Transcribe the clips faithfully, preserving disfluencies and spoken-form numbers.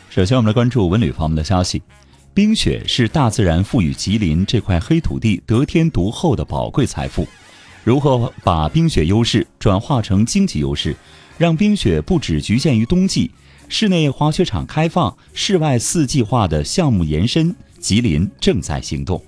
首先我们来关注文旅方面的消息。冰雪是大自然赋予吉林这块黑土地得天独厚的宝贵财富，如何把冰雪优势转化成经济优势，让冰雪不只局限于冬季，室内滑雪场开放，室外四季化的项目延伸，吉林正在行动。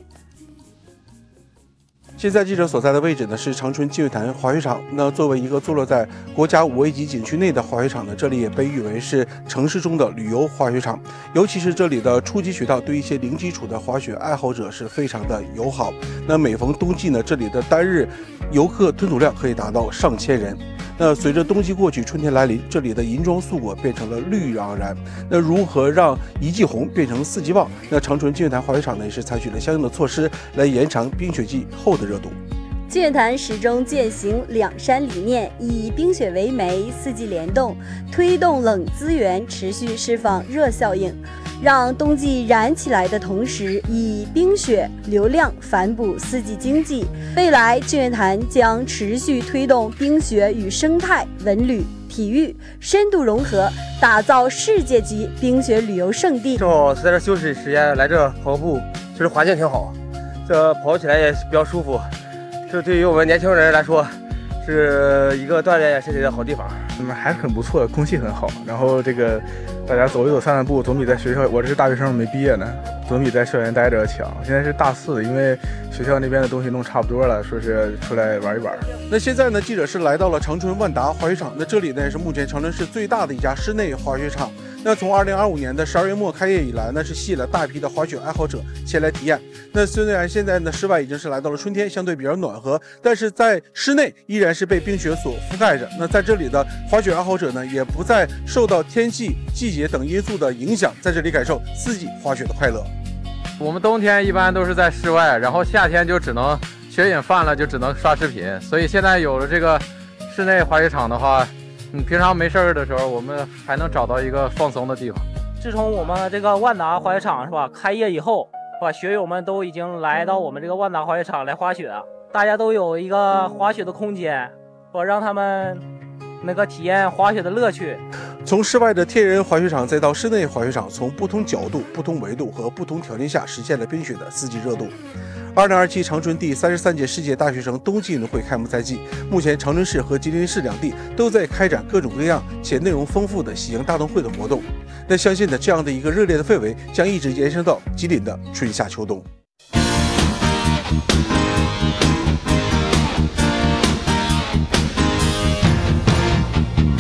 现在记者所在的位置呢是长春积水潭滑雪场。那作为一个坐落在国家五 A 级景区内的滑雪场呢，这里也被誉为是城市中的旅游滑雪场。尤其是这里的初级雪道对一些零基础的滑雪爱好者是非常的友好。那每逢冬季呢，这里的单日游客吞吐量可以达到上千人。那随着冬季过去，春天来临，这里的银装素裹变成了绿盎然。那如何让一季红变成四季旺？那长春积雪潭滑雪场呢也是采取了相应的措施来延长冰雪季后的热度。 积雪潭始终践行两山理念，以冰雪为媒，四季联动，推动冷资源持续释放热效应，让冬季燃起来的同时，以冰雪流量反哺四季经济。未来积雪潭将持续推动冰雪与生态、文旅、体育深度融合，打造世界级冰雪旅游胜地。 正好在这休息时间来这跑步，其实环境挺好，这跑起来也比较舒服。这对于我们年轻人来说，是一个锻炼身体的好地方。 嗯，还很不错，空气很好。然后这个大家走一走、散散步，总比在学校，我这是大学生没毕业呢，总比在校园待着强。现在是大四，因为学校那边的东西弄差不多了，说是出来玩一玩。 那现在呢，记者是来到了长春万达滑雪场。那这里呢，也是目前长春市最大的一家室内滑雪场。那从二零二五年的十二月末开业以来呢，是吸引了大批的滑雪爱好者前来体验。那虽然现在呢，室外已经是来到了春天，相对比较暖和，但是在室内依然是被冰雪所覆盖着。那在这里的滑雪爱好者呢，也不再受到天气、季节等因素的影响，在这里感受四季滑雪的快乐。 我们冬天一般都是在室外，然后夏天就只能雪瘾犯了，就只能刷视频。所以现在有了这个室内滑雪场的话，你平常没事儿的时候，我们还能找到一个放松的地方。 自从我们这个万达滑雪场是吧开业以后，是吧，学友们都已经来到我们这个万达滑雪场来滑雪，大家都有一个滑雪的空间，我让他们那个体验滑雪的乐趣。 从室外的天然滑雪场再到室内滑雪场，从不同角度、不同维度和不同条件下实现了冰雪的四季热度。二零二七长春第三十三届世界大学生冬季运动会开幕在即，目前长春市和吉林市两地都在开展各种各样且内容丰富的喜迎大冬会的活动。那相信呢，这样的一个热烈的氛围将一直延伸到吉林的春夏秋冬。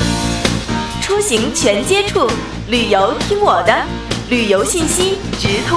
出行全接触，旅游听我的，旅游信息直通